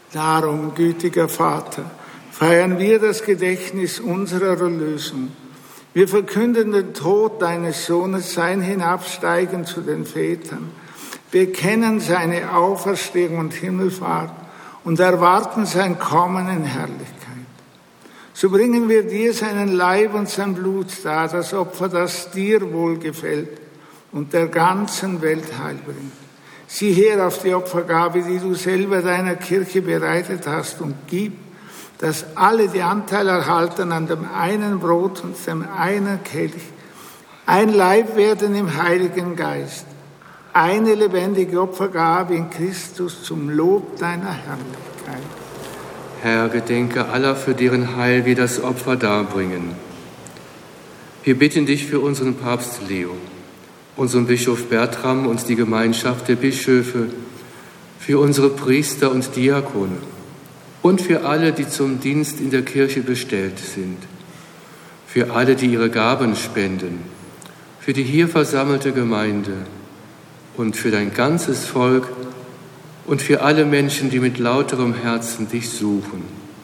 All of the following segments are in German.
Darum, gütiger Vater, feiern wir das Gedächtnis unserer Erlösung. Wir verkünden den Tod deines Sohnes, sein Hinabsteigen zu den Vätern, bekennen seine Auferstehung und Himmelfahrt und erwarten sein Kommen in Herrlichkeit. So bringen wir dir seinen Leib und sein Blut dar, das Opfer, das dir wohlgefällt und der ganzen Welt Heil bringt. Sieh her auf die Opfergabe, die du selber deiner Kirche bereitet hast, und gib, dass alle, die Anteil erhalten an dem einen Brot und dem einen Kelch, ein Leib werden im Heiligen Geist, eine lebendige Opfergabe in Christus zum Lob deiner Herrlichkeit. Herr, gedenke aller, für deren Heil wir das Opfer darbringen. Wir bitten dich für unseren Papst Leo, unseren Bischof Bertram und die Gemeinschaft der Bischöfe, für unsere Priester und Diakone und für alle, die zum Dienst in der Kirche bestellt sind, für alle, die ihre Gaben spenden, für die hier versammelte Gemeinde und für dein ganzes Volk und für alle Menschen, die mit lauterem Herzen dich suchen.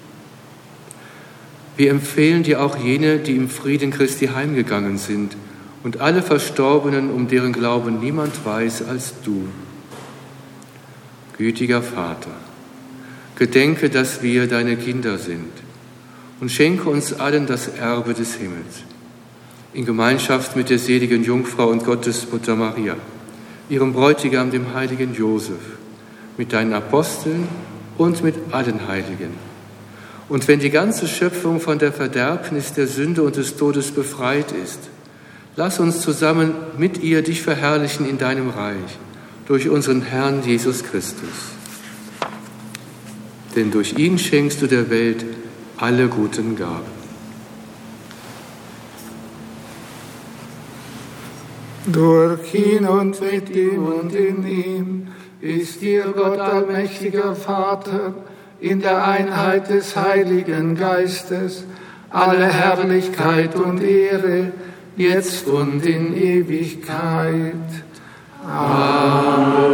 Wir empfehlen dir auch jene, die im Frieden Christi heimgegangen sind, und alle Verstorbenen, um deren Glauben niemand weiß als du. Gütiger Vater, gedenke, dass wir deine Kinder sind, und schenke uns allen das Erbe des Himmels. In Gemeinschaft mit der seligen Jungfrau und Gottesmutter Maria, ihrem Bräutigam, dem heiligen Josef, mit deinen Aposteln und mit allen Heiligen. Und wenn die ganze Schöpfung von der Verderbnis der Sünde und des Todes befreit ist, lass uns zusammen mit ihr dich verherrlichen in deinem Reich, durch unseren Herrn Jesus Christus. Denn durch ihn schenkst du der Welt alle guten Gaben. Durch ihn und mit ihm und in ihm ist dir, Gott allmächtiger Vater, in der Einheit des Heiligen Geistes, alle Herrlichkeit und Ehre, jetzt und in Ewigkeit. Amen.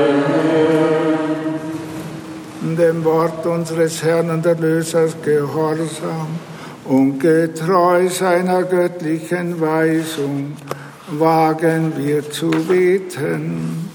Dem Wort unseres Herrn und Erlösers gehorsam und getreu seiner göttlichen Weisung wagen wir zu beten.